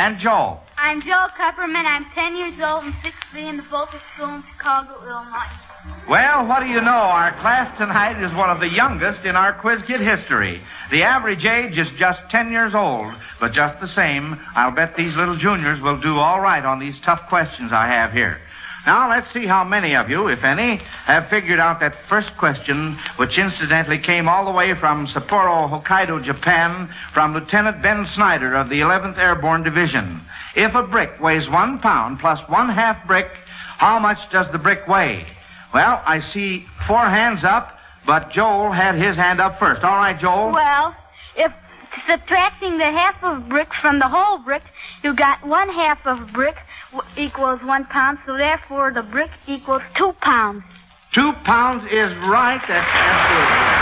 And Joel. I'm Joel Kupperman. I'm 10 years old and 6'3" in the Volker School in Chicago, Illinois. Well, what do you know? Our class tonight is one of the youngest in our Quiz Kid history. The average age is just 10 years old. But just the same, I'll bet these little juniors will do all right on these tough questions I have here. Now, let's see how many of you, if any, have figured out that first question, which incidentally came all the way from Sapporo, Hokkaido, Japan, from Lieutenant Ben Snyder of the 11th Airborne Division. If a brick weighs 1 pound plus 1/2 brick, how much does the brick weigh? Well, I see 4 hands up, but Joel had his hand up first. All right, Joel. Well, if subtracting the half of brick from the whole brick, you got 1/2 of brick equals 1 pound, so therefore the brick equals 2 pounds. 2 pounds is right. That's absolutely.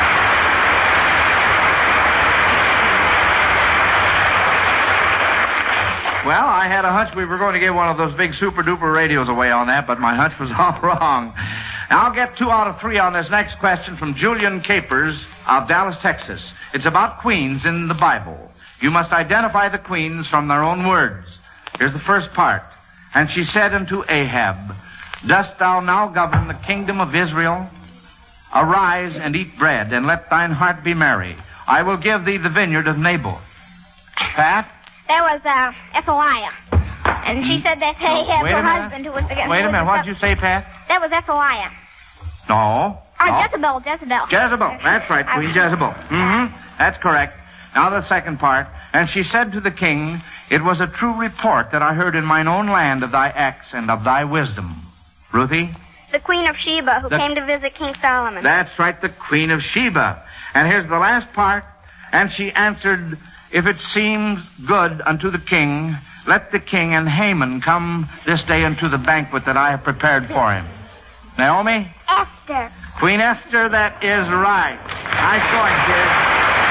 Well, I had a hunch we were going to give one of those big super-duper radios away on that, but my hunch was all wrong. Now, I'll get 2 out of 3 on this next question from Julian Capers of Dallas, Texas. It's about queens in the Bible. You must identify the queens from their own words. Here's the first part. And she said unto Ahab, Dost thou now govern the kingdom of Israel? Arise and eat bread, and let thine heart be merry. I will give thee the vineyard of Naboth. Pat? That was Athaliah. And she said that Ahab, her husband, who was the... Wait a minute, what did you say, Pat? That was Athaliah. No. Jezebel. Jezebel, that's right, Queen Jezebel. Mm-hmm, that's correct. Now the second part. And she said to the king, It was a true report that I heard in mine own land of thy acts and of thy wisdom. Ruthie? The Queen of Sheba, who came to visit King Solomon. That's right, the Queen of Sheba. And here's the last part. And she answered, If it seems good unto the king, let the king and Haman come this day unto the banquet that I have prepared for him. Naomi? Esther. Queen Esther, that is right. Nice going, kids.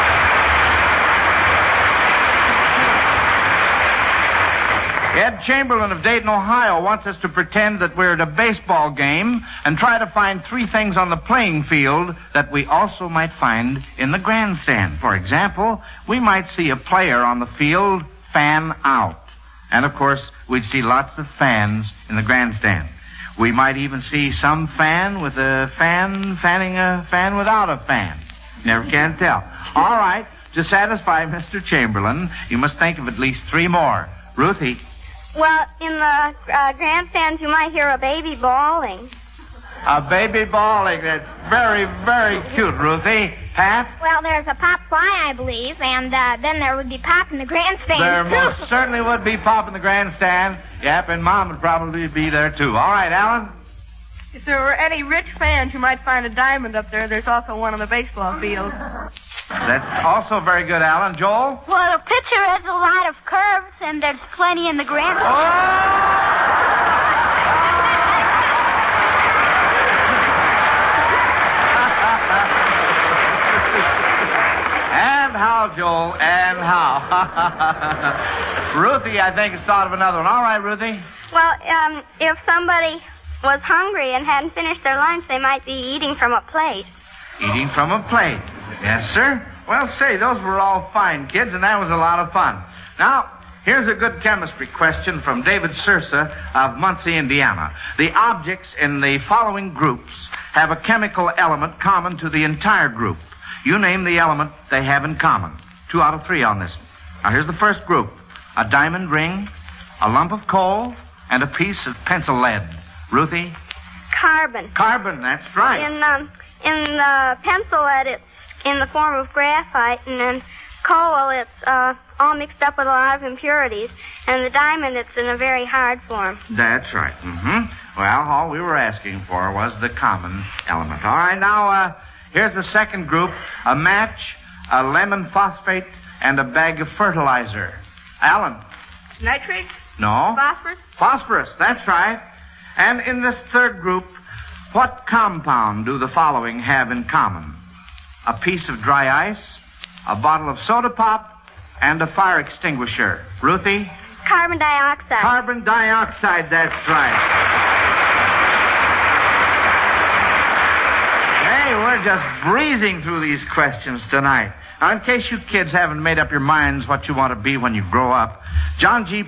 Ed Chamberlain of Dayton, Ohio wants us to pretend that we're at a baseball game and try to find 3 things on the playing field that we also might find in the grandstand. For example, we might see a player on the field fan out. And, of course, we'd see lots of fans in the grandstand. We might even see some fan with a fan fanning a fan without a fan. Never can tell. All right, to satisfy Mr. Chamberlain, you must think of at least 3 more. Ruthie? Well, in the grandstands, you might hear a baby bawling. A baby bawling. That's very, very cute, Ruthie. Pat? Well, there's a pop fly, I believe, and then there would be pop in the grandstand. There most certainly would be pop in the grandstand. Yep, and Mom would probably be there, too. All right, Alan? If there were any rich fans, you might find a diamond up there. There's also one on the baseball field. That's also very good, Alan. Joel? Well, the pitcher has a lot of curves, and there's plenty in the grandstand. And how, Joel? And how? Ruthie, I think, has thought of another one. All right, Ruthie. Well, if somebody was hungry and hadn't finished their lunch, they might be eating from a plate. Eating from a plate. Yes, sir. Well, say, those were all fine, kids, and that was a lot of fun. Now, here's a good chemistry question from David Sursa of Muncie, Indiana. The objects in the following groups have a chemical element common to the entire group. You name the element they have in common. 2 out of 3 on this. Now, here's the first group. A diamond ring, a lump of coal, and a piece of pencil lead. Ruthie? Carbon. Carbon, that's right. In the pencil lead, it's in the form of graphite, and in coal, it's all mixed up with a lot of impurities, and the diamond, it's in a very hard form. That's right. Mm-hmm. Well, all we were asking for was the common element. All right, now, here's the second group. A match, a lemon phosphate, and a bag of fertilizer. Alan? Nitrate? No. Phosphorus? Phosphorus, that's right. And in this third group, what compound do the following have in common? A piece of dry ice, a bottle of soda pop, and a fire extinguisher. Ruthie? Carbon dioxide. Carbon dioxide, that's right. Hey, we're just breezing through these questions tonight. Now, in case you kids haven't made up your minds what you want to be when you grow up, John G.